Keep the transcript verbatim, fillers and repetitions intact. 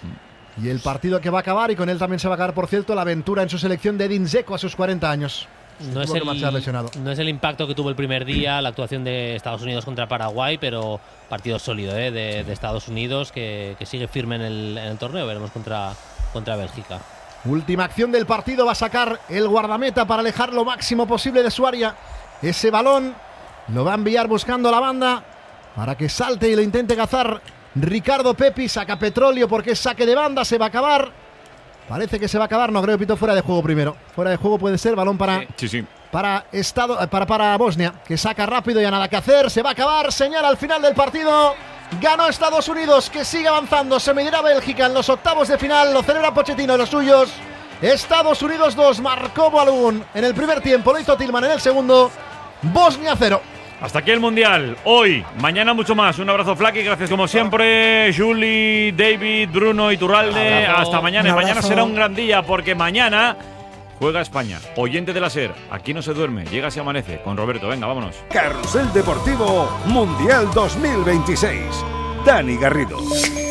Y el partido que va a acabar, y con él también se va a acabar, por cierto, la aventura en su selección de Edin Dzeko a sus cuarenta años. No es, el, no es el impacto que tuvo el primer día la actuación de Estados Unidos contra Paraguay, pero partido sólido ¿eh? de, de Estados Unidos que, que sigue firme en el, en el torneo. Veremos contra, contra Bélgica. Última acción del partido, va a sacar el guardameta para alejar lo máximo posible de su área. Ese balón lo va a enviar buscando la banda para que salte y lo intente cazar Ricardo Pepi. Saca Petróleo porque es saque de banda, se va a acabar. Parece que se va a acabar, no creo, pito fuera de juego primero. Fuera de juego puede ser, balón para, sí, sí. para, estado, para, para Bosnia, que saca rápido, ya nada que hacer, se va a acabar, señala al final del partido. Ganó Estados Unidos, que sigue avanzando, se medirá Bélgica en los octavos de final, lo celebra Pochettino y los suyos. Estados Unidos dos, marcó Balogun en el primer tiempo, lo hizo Tillman en el segundo. Bosnia cero. Hasta aquí el Mundial, hoy, mañana mucho más. Un abrazo, Flaky, gracias como siempre. Julie, David, Bruno y Turralde. Hasta mañana. Y mañana será un gran día porque mañana juega España. Oyente de la SER, aquí no se duerme, llega si amanece. Con Roberto, venga, vámonos. Carrusel Deportivo Mundial dos mil veintiséis. Dani Garrido.